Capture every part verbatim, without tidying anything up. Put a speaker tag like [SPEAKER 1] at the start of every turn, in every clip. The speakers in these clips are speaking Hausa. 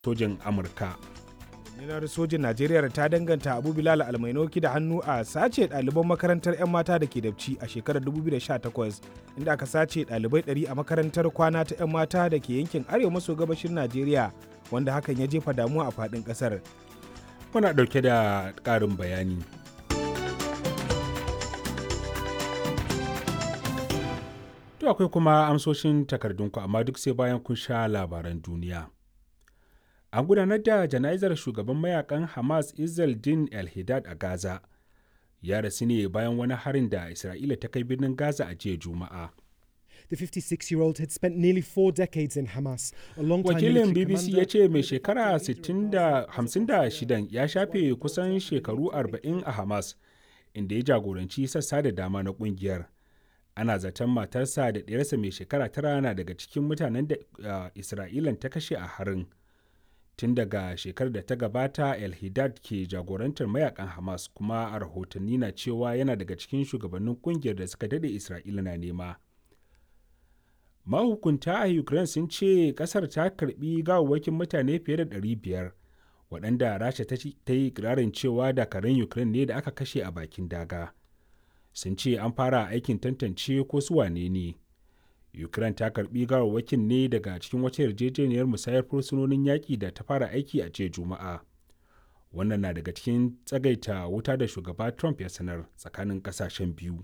[SPEAKER 1] sojin Amurka.
[SPEAKER 2] rundunar sojin najeriya ta danganta abu bilal almainoki da hannu a sace ɗaliban makarantar 'yan mata da ke dabci a shekarar dubu biyu da sha takwas inda aka sace ɗalibai ɗari a makarantar kwana ta 'yan mata da ke yankin arewa maso gabashin najeriya wanda hakan ya jefa damuwa a faɗin ƙasar.
[SPEAKER 1] Muna ɗauke da ƙarin bayani. To akwai kuma amsoshin takardunku amma duk sai bayan kun sha labaran duniya. An gudanar da jana'izar shugaban mayakan Hamas Izzeldin El-Hidad a Gaza. Ya rasu ne bayan wani harin da Isra'ila ta kai birnin Gaza a jiya Juma'a.
[SPEAKER 3] The fifty-six-year-old had spent nearly four decades in Hamas, a long-time
[SPEAKER 1] Wakilin
[SPEAKER 3] military
[SPEAKER 1] B B C ya ce mai shekara hamsin da shida ya shafe kusan shekaru arba'in a Hamas, inda ya jagoranci sassa da dama na kungiyar. Ana zaton matarsa da ɗiyarsa mai shekara tara na daga cikin mutanen da uh, Isra'ilan ta kashe a harin. Tun daga shekarar da ta gabata El-Hidad ke jagorantar mayakan Hamas, kuma a rahotanni na cewa yana daga cikin shugabannin kungiyar da suka dade Isra'ila na nema. Mahukunta a Ukraine sun ce kasar ta karbi gawawwakin mutane fiye da ɗari biyar waɗanda Rasha ta yi ikirarin cewa dakarun Ukraine ne da aka kashe a bakin daga. Sun ce an fara aikin tantance ko su wane ne. Ukraine ta karbi gawawwakin ne daga cikin wata yarjejeniyar musayar fursunonin yaƙi da ta fara aiki a jiya Juma'a. Wannan na daga cikin tsagaita wuta da shugaba Trump ya sanar tsakanin ƙasashen biyu.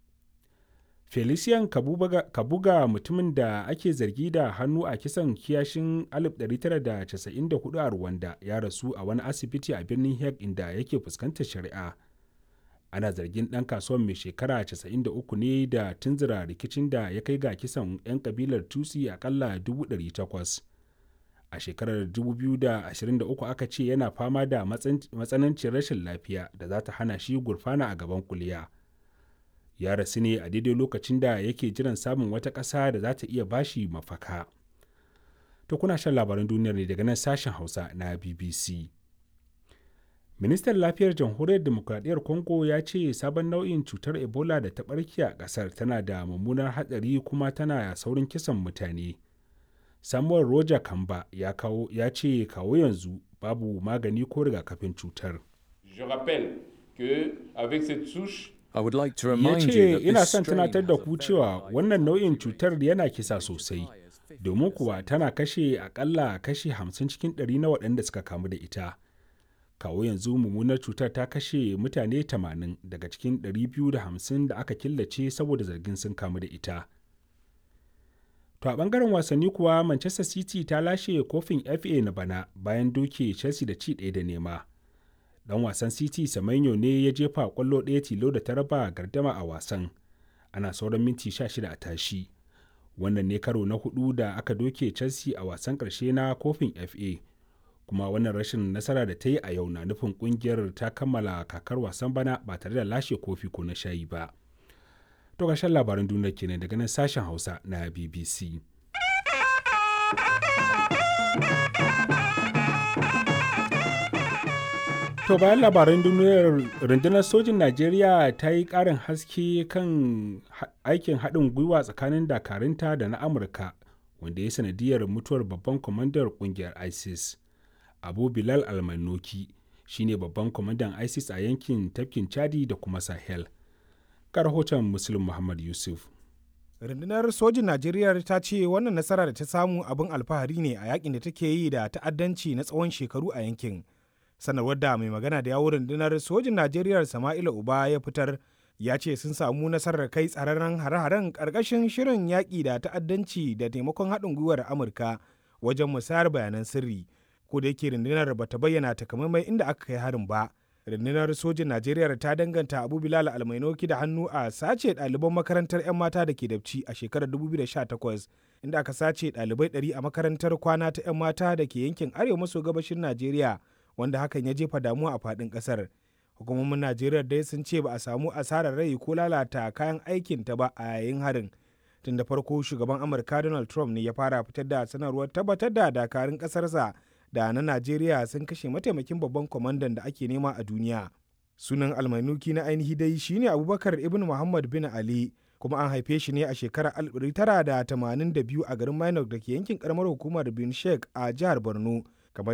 [SPEAKER 1] Felician Kabuga, mutumin da ake zargi da hannu a kisan kiyashin alif ɗari tara da casa'in da hudu a Rwanda, ya rasu a wani asibiti a birnin Hague inda yake fuskantar shari'a. Ana zargin ɗan kasuwan mai shekara casa'in da uku ne da tunzura rikicin da ya kai ga kisan 'yan kabilar Tutsi akalla dubu ɗari takwas. A shekarar dubu biyu da ashirin da uku aka ce yana fama da matsanancin rashin lafiya da za ta hana shi gurfana a gaban kuliya. Ya rasu ne a daidai lokacin da yake jiran samun wata ƙasa da za ta iya bashi mafaka. To kuna shan labaran duniyar ne daga nan sashen Hausa na B B C. Ministan Lafiyar Jamhuriyar Dimokuraɗiyyar Congo ya ce sabon nau'in cutar Ebola da ta ɓarke a ƙasar tana da mummunar hatsari kuma tana saurin kisan mutane. Samuel Roger Kamba ya, kawo, ya ce kawo yanzu babu magani ko rigakafin cutar.
[SPEAKER 4] Je rappelle que avec cette souche
[SPEAKER 1] ya ce ina son tunatar da ku cewa wannan nau'in cutar yana kisa sosai, domin kuwa tana kashe akalla kashi hamsin cikin ɗari na waɗanda suka kamu da ita. Kawo yanzu mummunar cutar ta kashe mutane tamanin daga cikin ɗari biyu da hamsin da aka killace saboda zargin sun kamu da ita. To a ɓangaren wasanni kuwa Manchester City ta lashe kofin F A na bana bayan doke Chelsea da ci ɗaya da nema. Dan wasan City Semenyo ne ya jefa kwallo ɗaya tilo da ta raba gardama a wasan. Ana sauran minti sha shida a tashi. Wannan ne karo na hudu da aka doke Chelsea a wasan ƙarshe na kofin F A. Kuma wannan rashin nasara da ta yi a yau na nufin ƙungiyar ta kammala kakar wasan bana ba tare da lashe kofi ko na shayi ba. To ƙarshen labaran duniya kenan daga nan sashen Hausa na B B C. To bayan labaran duniyar, rundunar sojin Najeriya ta yi ƙarin haske kan aikin haɗin gwiwa tsakanin dakarunta da na Amurka, wanda ya sanadiyar mutuwar babban kwamandar ƙungiyar ISIS. Abu Bilal Almainoki shi ne babban kwamandan ISIS a yankin tafkin Chadi da kuma Sahel. Ga rahoton Muslim Muhammad Yusuf.
[SPEAKER 2] rundunar sojin najeriya ta ce wannan nasara da ta samu abin alfahari ne a yakin da take yi da ta'addanci na tsawon shekaru a yankin. Sanarwar da mai magana da yawun rundunar sojin najeriya Sama'ila Uba ya fitar ya ce sun samu nasarar kai tsararren hare-haren ƙarƙashin shirin yaƙi da ta'addanci da taimakon haɗin gwiwar Amurka wajen musayar bayanan sirri. Ko da yake rundunar ba ta bayyana takamaimai inda aka kai harin ba. Rundunar sojin Najeriya ta danganta Abu Bilal Almainoki da hannu a sace ɗaliban makarantar 'yan mata da ke dabci a shekarar dubu biyu da sha takwas, inda aka sace ɗalibai ɗari a makarantar kwana ta 'yan mata da ke yankin arewa maso gabashin Najeriya, wanda hakan ya jefa damuwa a faɗin ƙasar. Hukumomin Najeriya dai sun ce ba a samu asarar rai ko lalata kayan aikin ta ba a yayin harin. Tun da farko shugaban Amurka Donald Trump ne ya fara fitar da sanarwar tabbatar da dakarun ƙasarsa da na Najeriya sun kashe mataimakin babban kwamandan da ake nema a duniya. Sunan Almainuki na ainihi dai shine Abubakar Ibn Muhammad bin Ali, kuma an haife shi ne a shekarar alif ɗari tara da tamanin da biyu a garin Minok da ke yankin karamar hukumar Bin Sheikh a jihar Borno.